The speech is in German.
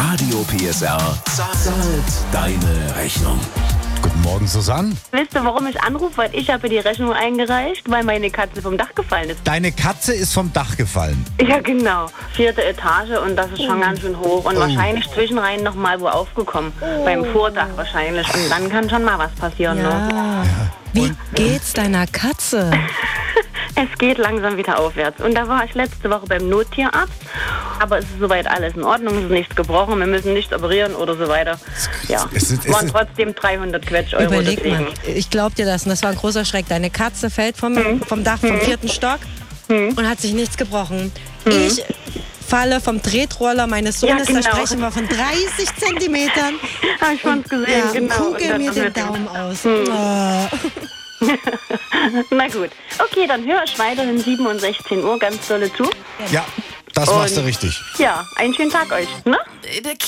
Radio PSR zahlt deine Rechnung. Guten Morgen, Susanne. Wisst ihr, warum ich anrufe? Weil ich habe die Rechnung eingereicht, weil meine Katze vom Dach gefallen ist. Deine Katze ist vom Dach gefallen. Ja, genau. 4. Etage und das ist schon ganz schön hoch. Und wahrscheinlich zwischenrein noch mal wo aufgekommen. Beim Vordach wahrscheinlich. Und dann kann schon mal was passieren. Ja. Ne? Wie geht's deiner Katze? Es geht langsam wieder aufwärts. Und da war ich letzte Woche beim Nottierarzt. Aber es ist soweit alles in Ordnung. Es ist nichts gebrochen. Wir müssen nichts operieren oder so weiter. Ja, waren trotzdem 300 Quetsch-Euro. Überleg mal, ich glaub dir das. Und das war ein großer Schreck. Deine Katze fällt vom Dach vom 4. Stock und hat sich nichts gebrochen. Ich falle vom Tretroller meines Sohnes, Ja, genau. da sprechen wir von 30 Zentimetern. Habe ich schon gesehen, Ja, genau. kugel Und mir das den mit dem- Daumen aus. Oh. Na gut. Okay, dann höre ich weiterhin 7 und 16 Uhr ganz dolle zu. Ja, das machst du richtig. Ja, einen schönen Tag euch. Ne?